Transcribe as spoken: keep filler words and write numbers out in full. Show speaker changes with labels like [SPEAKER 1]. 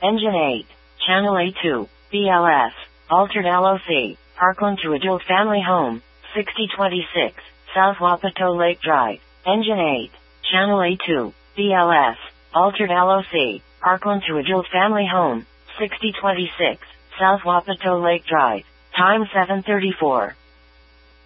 [SPEAKER 1] Engine eight. Channel A two. B L S. Altered L O C. Parkland to Adult Family Home. sixty twenty-six. South Wapato Lake Drive. Engine eight. Channel A two. B L S. Altered L O C. Parkland to Adult Family Home. sixty twenty-six. South Wapato Lake Drive. Time seven thirty-four.